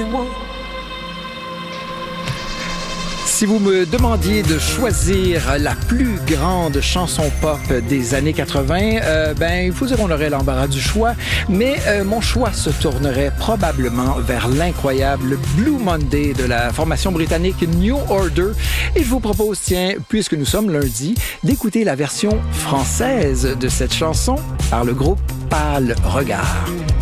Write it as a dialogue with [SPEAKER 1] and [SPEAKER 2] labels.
[SPEAKER 1] Si vous me demandiez de choisir la plus grande chanson pop des années 80, il faut dire qu'on aurait l'embarras du choix, mais mon choix se tournerait probablement vers l'incroyable Blue Monday de la formation britannique New Order. Et je vous propose, tiens, puisque nous sommes lundi, d'écouter la version française de cette chanson par le groupe Pâle Regard.